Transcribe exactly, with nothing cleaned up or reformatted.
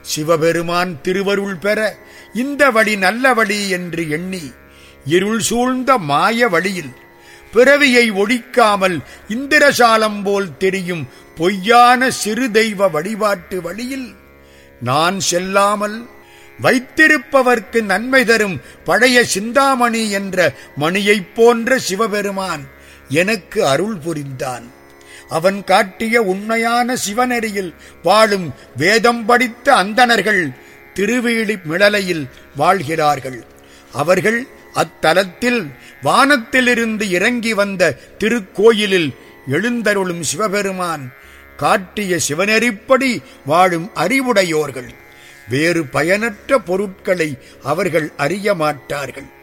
சிவபெருமான் திருவருள் பெற இந்த வழி நல்ல வழி என்று எண்ணி இருள் சூழ்ந்த மாய வழியில் பிறவியை ஒழிக்காமல் இந்திரசாலம் போல் தெரியும் பொய்யான சிறு தெய்வ வழிபாட்டு வழியில் நான் செல்லாமல் வைத்திருப்பவர்க்கு நன்மை தரும் பழைய சிந்தாமணி என்ற மணியைப் போன்ற சிவபெருமான் எனக்கு அருள் புரிந்தான். அவன் காட்டிய உண்மையான சிவநெறியில் வாழும் வேதம் படித்த அந்தணர்கள் திருவேலி மிளலையில் வாழ்கிறார்கள். அவர்கள் அத்தலத்தில் வானத்திலிருந்து இறங்கி வந்த திருக்கோயிலில் எழுந்தருளும் சிவபெருமான் காட்டிய சிவநெறிப்படி வாழும் அறிவுடையோர்கள். வேறு பயனற்ற பொருட்களை அவர்கள் அறிய மாட்டார்கள்.